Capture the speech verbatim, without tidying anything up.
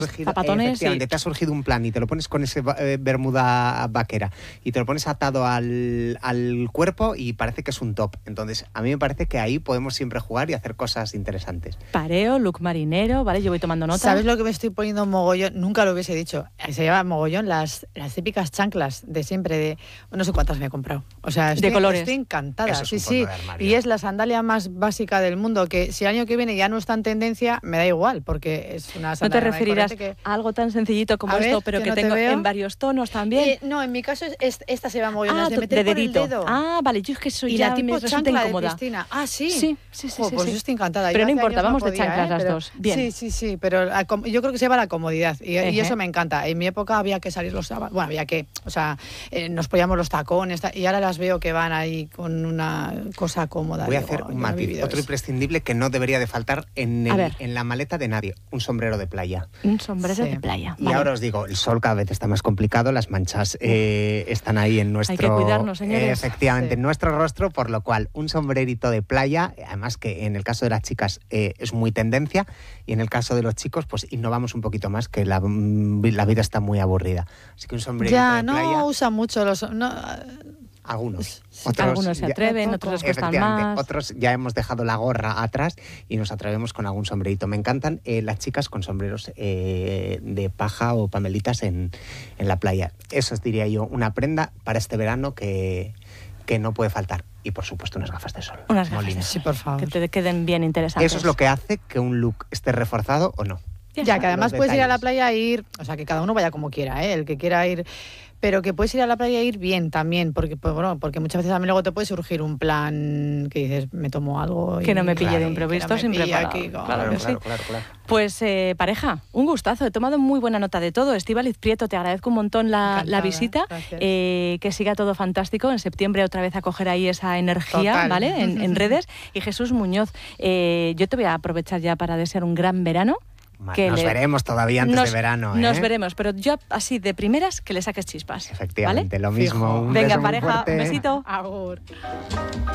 surgido, zapatones. efectivamente, Y... te ha surgido un plan y te lo pones con ese eh, bermuda vaquera y te lo pones atado al, al cuerpo y parece que es un top. Entonces, a mí me parece que ahí podemos siempre jugar y hacer cosas interesantes. Pareo, look marinero, ¿vale? Yo voy tomando nota. ¿Sabes lo que me estoy poniendo mogollón? Nunca lo hubiese dicho. Se llama mogollón las, las típicas chanclas de siempre, de no sé cuántas me he comprado. O sea, estoy, de colores. Estoy encantada. Eso es sí, un fondo sí. de armario. Y es la sandalia más básica del mundo, que si el año que viene ya no está en tendencia, me da igual, porque es una ¿No te sandalia referirás que... a algo tan sencillito como A ver, esto, pero que que no te tengo veo. en varios tonos también? Eh, no, en mi caso es, es- esta se va mogollón, Ah, las de tú- meter de por el dedito. dedo. Ah, vale, yo es que soy Y ya la tipo me resulta chancla de incómoda. Cristina. Ah, sí. Sí, sí, sí, Jo, sí, pues sí. yo estoy encantada. Pero Yo no hace importa, años vamos de podía, chanclas ¿eh? las Pero- dos. Bien. Sí, sí, sí, pero la com- yo creo que se va la comodidad y, y Ejé. eso me encanta. En mi época había que salir los sábados, bueno, había que, o sea, eh, nos poníamos los tacones ta- y ahora las veo que van ahí con una cosa cómoda. Voy a Digo, hacer yo un no he matiz, vivido otro eso. imprescindible que no debería de faltar en, A el- ver. en la maleta de nadie, un sombrero de playa. Un sombrero Sí. de playa. Y Vale. ahora os digo, el sol cada vez está más complicado, las manchas eh, están ahí en nuestro... Hay que cuidarnos, señores. eh, efectivamente, Sí. en nuestro rostro, por lo cual un sombrerito de playa, además que en el caso de las chicas eh, es muy tendencia, y en el caso de los chicos, pues innovamos un poquito más, que la, mm, la vida está muy aburrida. Así que un sombrerito Ya, de no playa, usa mucho los... No, algunos. Algunos se ya- atreven, otros les cuestan Efectivamente, más. otros ya hemos dejado la gorra atrás y nos atrevemos con algún sombrerito. Me encantan eh, las chicas con sombreros eh, de paja o pamelitas en, en la playa. Eso os diría yo, una prenda para este verano que, que no puede faltar. Y por supuesto unas gafas de sol. Unas gafas de Molines. sol. sí, por favor. Que te queden bien interesantes. Eso es lo que hace que un look esté reforzado o no. Ya Ya, está. que además Los puedes ir a la detalles. playa e ir, o sea, que cada uno vaya como quiera, ¿eh? El que quiera ir, pero que puedes ir a la playa e ir bien también, porque pues, bueno, porque muchas veces también luego te puede surgir un plan que dices, me tomo algo y Que no me pille de claro, imprevisto que no sin me pille preparado. aquí, como- Claro que sí. claro, claro, claro. Pues eh, pareja, un gustazo. He tomado muy buena nota de todo. Estíbaliz Prieto, te agradezco un montón la, Encantada, la visita. gracias. Eh, que siga todo fantástico. En septiembre otra vez a coger ahí esa energía, Total. ¿vale? En, en redes. Y Jesús Muñoz, eh, yo te voy a aprovechar ya para desear un gran verano. Ma- que nos le- veremos todavía antes nos, de verano. Nos ¿eh? veremos, pero yo así de primeras que le saques chispas. Efectivamente, ¿vale? lo mismo. Fijo. Un Venga, beso muy pareja, fuerte. un besito. Agur.